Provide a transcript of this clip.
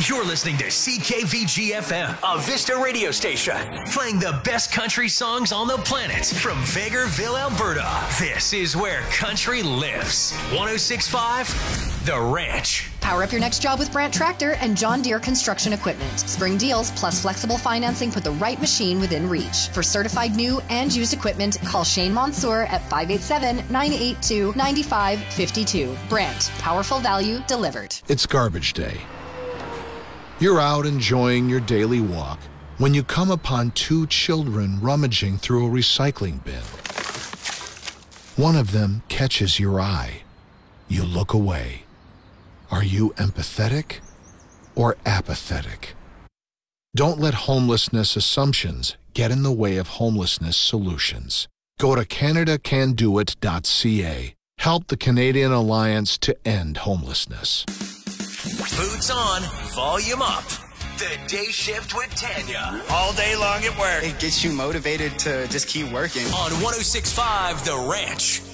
You're listening to CKVG-FM, a Vista radio station, playing the best country songs on the planet from Vegreville, Alberta. This is where country lives. 106.5, The Ranch. Power up your next job with Brandt Tractor and John Deere Construction Equipment. Spring deals plus flexible financing put the right machine within reach. For certified new and used equipment, call Shane Mansour at 587-982-9552. Brandt, powerful value delivered. It's garbage day. You're out enjoying your daily walk when you come upon two children rummaging through a recycling bin. One of them catches your eye. You look away. Are you empathetic or apathetic? Don't let homelessness assumptions get in the way of homelessness solutions. Go to CanadaCanDoIt.ca. Help the Canadian Alliance to end homelessness. Boots on, volume up. The Day Shift with Tanya. All day long at work. It gets you motivated to just keep working. On 106.5 The Ranch.